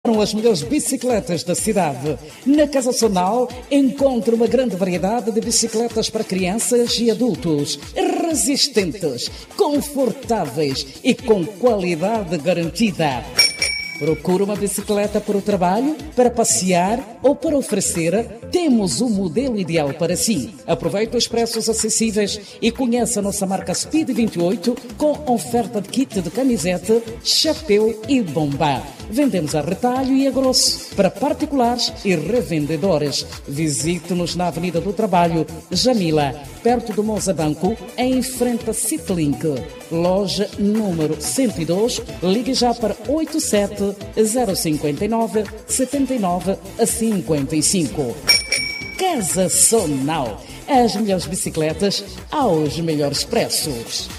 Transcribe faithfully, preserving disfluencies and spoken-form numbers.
As melhores bicicletas da cidade. Na Casa Sonal encontre uma grande variedade de bicicletas para crianças e adultos, resistentes, confortáveis e com qualidade garantida. Procura uma bicicleta para o trabalho, para passear ou para oferecer? Temos o modelo ideal para si. Aproveite os preços acessíveis e conheça a nossa marca Speed vinte e oito com oferta de kit de camiseta, chapéu e bomba. Vendemos a retalho e a grosso para particulares e revendedores. Visite-nos na Avenida do Trabalho, Jamila, perto do Moza Banco, em frente a Citlink. Loja número cento e dois. Ligue já para oito sete zero cinco nove sete nove cinco cinco. Casa Sonal. As melhores bicicletas aos melhores preços.